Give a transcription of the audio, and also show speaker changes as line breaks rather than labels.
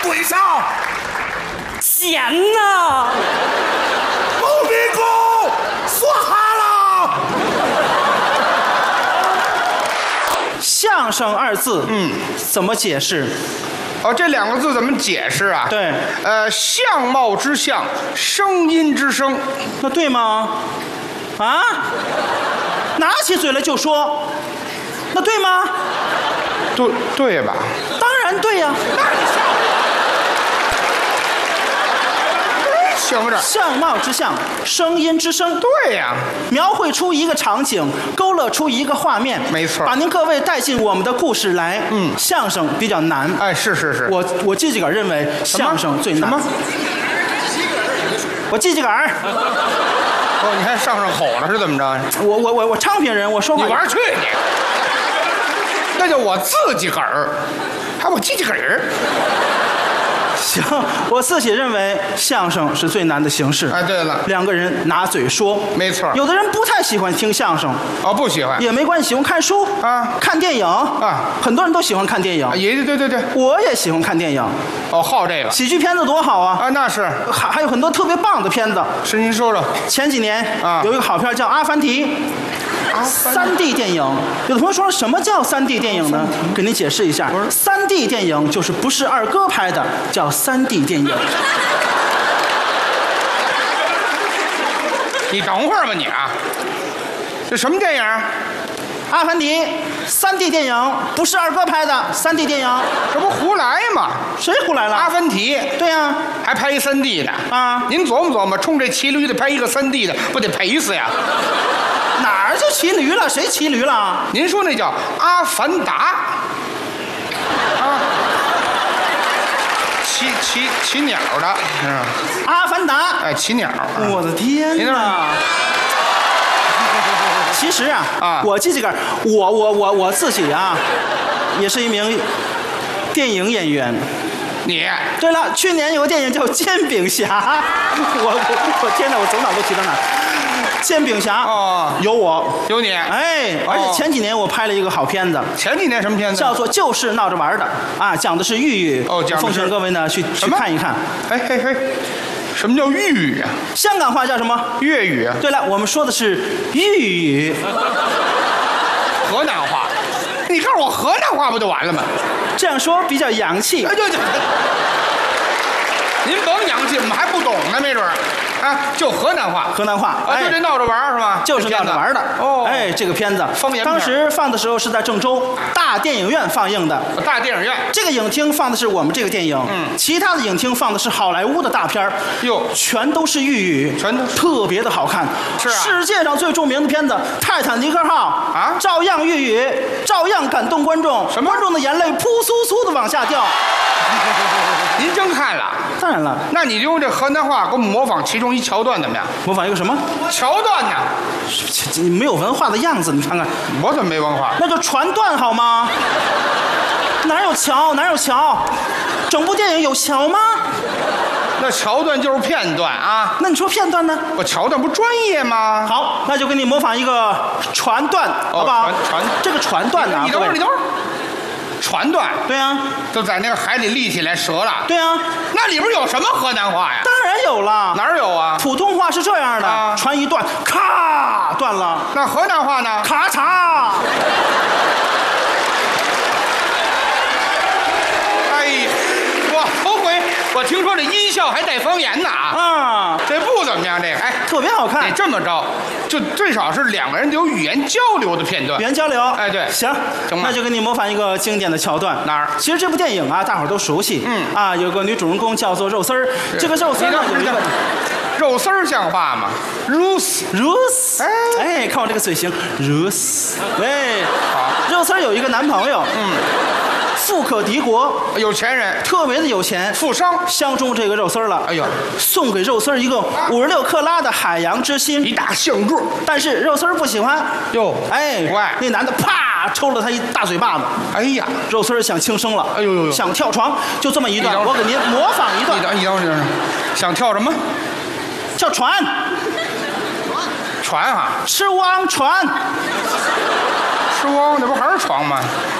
对上，
钱呢？
狗逼狗，说哈了。
相声二字，怎么解释？
哦，这两个字怎么解释啊？
对，
相貌之相，声音之声。
那对吗？啊？拿起嘴来就说，那对吗？
对吧？
当然对呀、
行不着。
相貌之相，声音之声，
对呀、
描绘出一个场景，勾勒出一个画面，
没错
把您各位带进我们的故事来。相声比较难，
哎，是。
我记几个认为相声最难。
什么？
我记几个儿，
哦，你还上吼了是怎么着？
我昌平人，我说话
你玩去你！那叫我自己个儿，还我自己个儿。
行，我自己认为相声是最难的形式。
哎，对了，
两个人拿嘴说，
没错。
有的人不太喜欢听相声，
哦，不喜欢。
也没关系，喜欢看书
啊
看电影
啊，
很多人都喜欢看电影，
也对。
我也喜欢看电影。
哦，好这个
喜剧片子多好啊！
啊，那是。
还有很多特别棒的片子。
是您说说。
前几年
啊
有一个好片叫《阿凡提》，3D 电影。有的朋友说什么叫3D 电影呢？给您解释一下，3D 电影就是不是二哥拍的，叫3D 电影。
你等会儿吧你啊，这什么电影？
阿凡提3D 电影不是二哥拍的，3D 电影。
这不胡来吗？
谁胡来了？
阿凡提
对呀、
还拍一3D 的
啊
您琢磨琢磨，冲这骑驴的拍一个3D 的，不得赔死呀？
哪儿就骑驴了？谁骑驴了？
您说那叫阿凡达啊？骑鸟的，
阿凡达。
哎，骑鸟。
我的天
您那
哪！其实
啊
我记这个，我自己啊，也是一名电影演员。
你
对了，去年有个电影叫《煎饼侠》，我天哪，我走哪都提到哪儿。煎饼侠
哦
有我，
有你。
哎，而且前几年我拍了一个好片子，
前几年什么片子？
叫做《就是闹着玩的》啊，讲的是豫语。
哦讲的是
奉劝各位呢去
么
看一看。
嘿，什么叫豫语啊？
香港话叫什么？
粤语啊？
对了，我们说的是豫语。
河南话？你告诉我河南话不就完了吗？
这样说比较洋气。
哎，对，您甭洋气，我们还不懂呢，没准儿啊，就河南话。
河南话，
啊，就这闹着玩儿是吧？
就是闹着玩的。
哦，
哎，这个片子
方言片
当时放的时候是在郑州大电影院放映的。
大电影院。
这个影厅放的是我们这个电影，其他的影厅放的是好莱坞的大片儿，
哟
全都是豫语，
全都
特别的好看。
是啊
世界上最著名的片子《泰坦尼克号》
啊
照样豫语，照样感动观众，
什么
观众的眼泪扑簌簌的往下掉。
您真看了？
当然了，
那你就用这河南话给我们模仿其中一桥段怎么样？
模仿一个什么？
桥段呢？
你没有文化的样子，你看看。
我怎么没文化？
那就传段好吗？哪有桥？哪有桥？整部电影有桥吗？
那桥段就是片段啊！
那你说片段呢？
我桥段不专业吗？
好，那就给你模仿一个传段，好不好？
传
这个传段呢？
你等会儿，你等会儿。船段
对啊，
都在那个海里立起来折了。
对啊，
那里边有什么河南话呀？
当然有了。
哪儿有啊？
普通话是这样的，
啊
传一段，咔断了，
那河南话呢？
咔嚓。
哎，我头回我听说这音效还带方言呢啊！
啊，
这不怎么样，这个哎，
特别好看
得。这么着，就最少是两个人得有语言交流的片段。
语言交流，
哎对
行，
行吧
那就给你模仿一个经典的桥段。
哪儿
其实这部电影啊，大伙儿都熟悉。有个女主人公叫做肉丝儿，这个肉丝儿呢有一个
肉丝儿像话吗？Rose，
Rose，哎，看我这个嘴型，Rose，哎，肉丝儿有一个男朋友，富可敌国，
有钱人，
特别的有钱，
富商。
相中这个肉丝儿了。
哎呦，
送给肉丝儿一个56克拉的海洋之心，
一大象个。
但是肉丝儿不喜欢。
哟，
哎，
不爱
那男的啪抽了他一大嘴巴子。
哎呀，
肉丝儿想轻生了，
哎呦，
想跳床，就这么一段，
你等会儿
我给您模仿一段，
你等会儿，想跳什么？
叫船，
船啊，
吃汪船。
吃汪，那不还是床吗？